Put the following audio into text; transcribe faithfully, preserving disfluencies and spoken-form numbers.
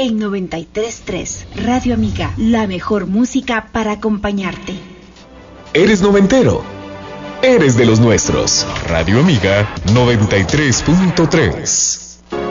en noventa y tres punto tres. Radio Amiga, la mejor música para acompañarte. ¿Eres noventero? Eres de los nuestros. Radio Amiga noventa y tres punto tres.